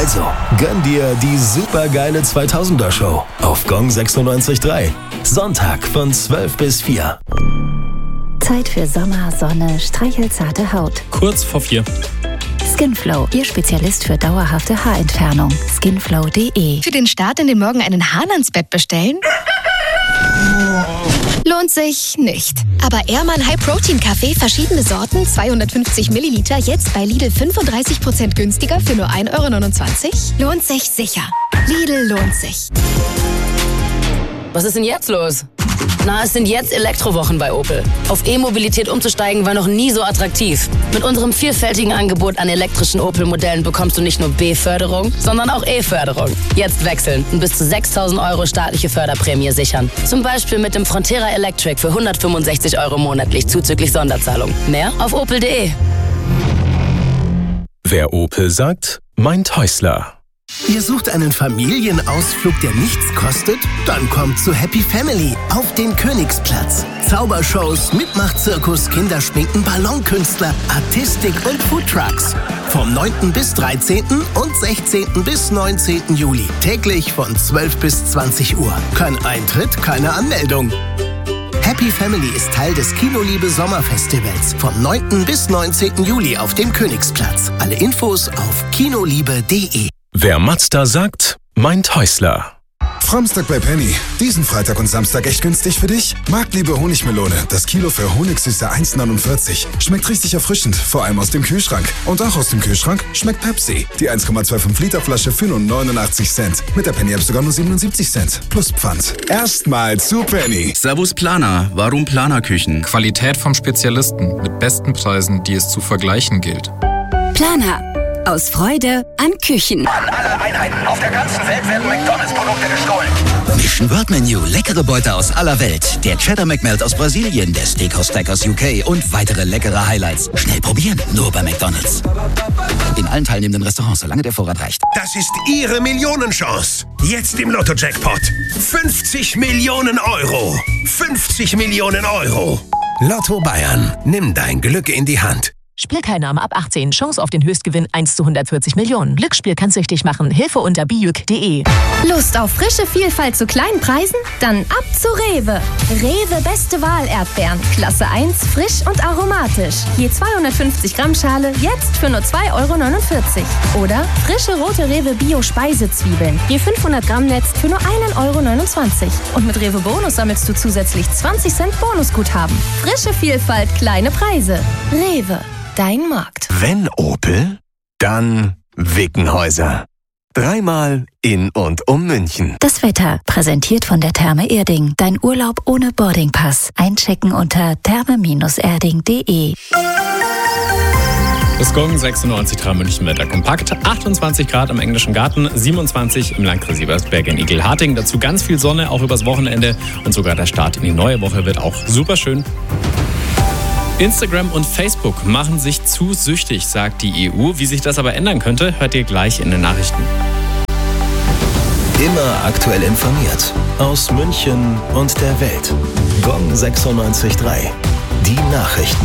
Also, gönn dir die supergeile 2000er Show auf Gong 96.3. Sonntag von 12 bis 4. Zeit für Sommer, Sonne, streichelzarte Haut. Kurz vor 4. Skinflow, Ihr Spezialist für dauerhafte Haarentfernung. Skinflow.de. Für den Start in den Morgen einen Hahn ans Bett bestellen? Lohnt sich nicht. Aber Ehrmann High Protein Kaffee, verschiedene Sorten, 250 Milliliter, jetzt bei Lidl 35% günstiger für nur 1,29 €? Lohnt sich sicher. Lidl lohnt sich. Was ist denn jetzt los? Na, es sind jetzt Elektrowochen bei Opel. Auf E-Mobilität umzusteigen war noch nie so attraktiv. Mit unserem vielfältigen Angebot an elektrischen Opel-Modellen bekommst du nicht nur B-Förderung, sondern auch E-Förderung. Jetzt wechseln und bis zu 6.000 € staatliche Förderprämie sichern. Zum Beispiel mit dem Frontera Electric für 165 € monatlich zuzüglich Sonderzahlung. Mehr auf opel.de. Wer Opel sagt, meint Häusler. Ihr sucht einen Familienausflug, der nichts kostet? Dann kommt zu Happy Family auf den Königsplatz. Zaubershows, Mitmachzirkus, Kinderschminken, Ballonkünstler, Artistik und Foodtrucks. Vom 9. bis 13. und 16. bis 19. Juli. Täglich von 12 bis 20 Uhr. Kein Eintritt, keine Anmeldung. Happy Family ist Teil des Kinoliebe Sommerfestivals vom 9. bis 19. Juli auf dem Königsplatz. Alle Infos auf kinoliebe.de. Wer Mazda sagt, meint Häusler. Framstag bei Penny. Diesen Freitag und Samstag echt günstig für dich? Marktliebe Honigmelone. Das Kilo für Honigsüße 1,49. Schmeckt richtig erfrischend, vor allem aus dem Kühlschrank. Und auch aus dem Kühlschrank schmeckt Pepsi. Die 1,25 Liter Flasche für nur 89 Cent. Mit der Penny-App sogar nur 77 Cent. Plus Pfand. Erstmal zu Penny. Servus Planer. Warum Planerküchen? Qualität vom Spezialisten mit besten Preisen, die es zu vergleichen gilt. Planer. Aus Freude an Küchen. An alle Einheiten auf der ganzen Welt werden McDonalds-Produkte gestohlen. Mission World Menu, leckere Beute aus aller Welt. Der Cheddar McMelt aus Brasilien, der Steakhouse Stack aus UK und weitere leckere Highlights. Schnell probieren, nur bei McDonalds. In allen teilnehmenden Restaurants, solange der Vorrat reicht. Das ist Ihre Millionenchance. Jetzt im Lotto-Jackpot. 50 Millionen Euro. 50 Millionen Euro. Lotto Bayern. Nimm dein Glück in die Hand. Spielteilnahme ab 18. Chance auf den Höchstgewinn 1 zu 140 Millionen. Glücksspiel kann süchtig machen. Hilfe unter bijuk.de. Lust auf frische Vielfalt zu kleinen Preisen? Dann ab zu Rewe. Rewe beste Wahl Erdbeeren. Klasse 1, frisch und aromatisch. Je 250 Gramm Schale, jetzt für nur 2,49 €. Oder frische rote Rewe Bio-Speisezwiebeln. Je 500 Gramm Netz für nur 1,29 €. Und mit Rewe Bonus sammelst du zusätzlich 20 Cent Bonusguthaben. Frische Vielfalt, kleine Preise. Rewe. Dein Markt. Wenn Opel, dann Wickenhäuser. 3-mal in und um München. Das Wetter, präsentiert von der Therme Erding. Dein Urlaub ohne Boardingpass. Einchecken unter therme-erding.de. Das Gong 96.3 München Wetter kompakt. 28 Grad im Englischen Garten, 27 im Landkreis Siebersberg in Igelharting. Dazu ganz viel Sonne, auch übers Wochenende. Und sogar der Start in die neue Woche wird auch super schön. Instagram und Facebook machen sich zu süchtig, sagt die EU. Wie sich das aber ändern könnte, hört ihr gleich in den Nachrichten. Immer aktuell informiert. Aus München und der Welt. Gong 96.3. Die Nachrichten.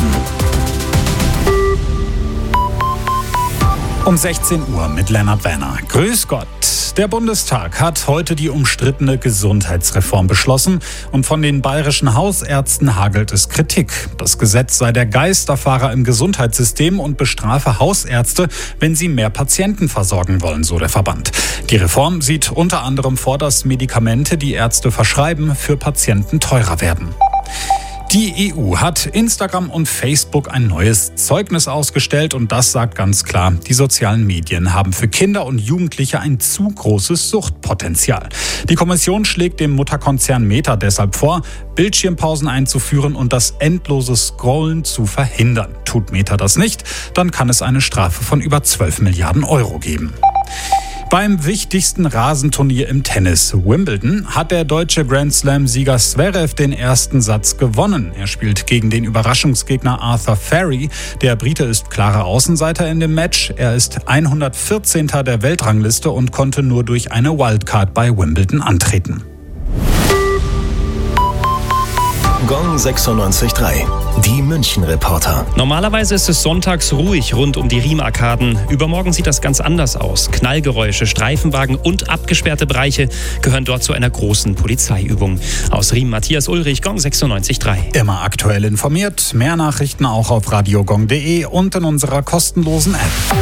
Um 16 Uhr mit Lennart Werner. Grüß Gott. Der Bundestag hat heute die umstrittene Gesundheitsreform beschlossen und von den bayerischen Hausärzten hagelt es Kritik. Das Gesetz sei der Geisterfahrer im Gesundheitssystem und bestrafe Hausärzte, wenn sie mehr Patienten versorgen wollen, so der Verband. Die Reform sieht unter anderem vor, dass Medikamente, die Ärzte verschreiben, für Patienten teurer werden. Die EU hat Instagram und Facebook ein neues Zeugnis ausgestellt und das sagt ganz klar, die sozialen Medien haben für Kinder und Jugendliche ein zu großes Suchtpotenzial. Die Kommission schlägt dem Mutterkonzern Meta deshalb vor, Bildschirmpausen einzuführen und das endlose Scrollen zu verhindern. Tut Meta das nicht, dann kann es eine Strafe von über 12 Milliarden Euro geben. Beim wichtigsten Rasenturnier im Tennis, Wimbledon, hat der deutsche Grand Slam-Sieger Zverev den ersten Satz gewonnen. Er spielt gegen den Überraschungsgegner Arthur Ferry. Der Brite ist klarer Außenseiter in dem Match. Er ist 114. der Weltrangliste und konnte nur durch eine Wildcard bei Wimbledon antreten. Gong 96.3. Die München-Reporter. Normalerweise ist es sonntags ruhig rund um die Riem-Arkaden. Übermorgen sieht das ganz anders aus. Knallgeräusche, Streifenwagen und abgesperrte Bereiche gehören dort zu einer großen Polizeiübung. Aus Riem Matthias Ulrich, Gong 96.3. Immer aktuell informiert. Mehr Nachrichten auch auf radiogong.de und in unserer kostenlosen App.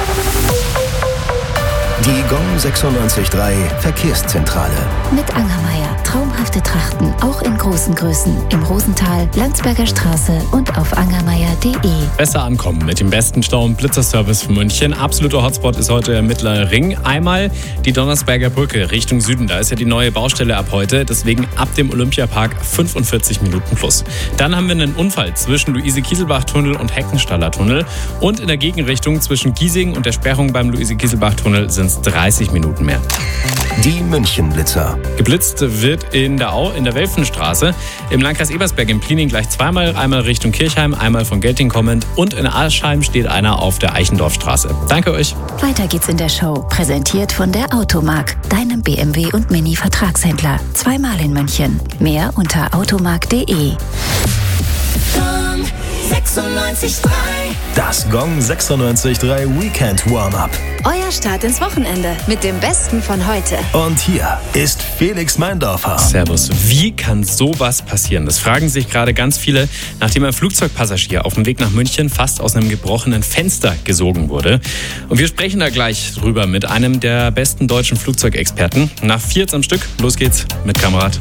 Die Gong 96.3 Verkehrszentrale. Mit Angermeier. Traumhafte Trachten, auch in großen Größen. Im Rosental, Landsberger Straße und auf angermeier.de. Besser ankommen mit dem besten Stau- und Blitzerservice für München. Absoluter Hotspot ist heute der Mittlere Ring. Einmal die Donnersberger Brücke Richtung Süden. Da ist ja die neue Baustelle ab heute. Deswegen ab dem Olympiapark 45 Minuten plus. Dann haben wir einen Unfall zwischen Luise-Kieselbach-Tunnel und Heckenstaller-Tunnel. Und in der Gegenrichtung zwischen Giesing und der Sperrung beim Luise-Kieselbach-Tunnel sind es 30 Minuten mehr. Die München-Blitzer. Geblitzt wird in der Au, in der Welfenstraße. Im Landkreis Ebersberg in Pliening gleich zweimal. Einmal Richtung Kirchheim, einmal von Gelting kommend. Und in Aschheim steht einer auf der Eichendorfstraße. Danke euch. Weiter geht's in der Show. Präsentiert von der Automark, deinem BMW und Mini-Vertragshändler. Zweimal in München. Mehr unter automark.de. 96.3. Das Gong 96.3 Weekend Warm-Up. Euer Start ins Wochenende mit dem Besten von heute. Und hier ist Felix Meindorfer. Servus. Wie kann sowas passieren? Das fragen sich gerade ganz viele, nachdem ein Flugzeugpassagier auf dem Weg nach München fast aus einem gebrochenen Fenster gesogen wurde. Und wir sprechen da gleich drüber mit einem der besten deutschen Flugzeugexperten. Nach 4 am Stück. Los geht's mit Kamerad.